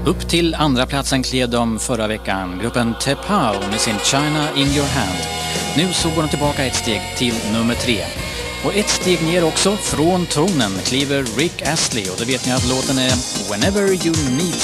Upp till andra platsen klev de förra veckan, gruppen Tepao med sin China in your hand. Nu så går de tillbaka ett steg till nummer 3. Och ett steg ner också, från tronen kliver Rick Astley, och då vet ni att låten är Whenever You Need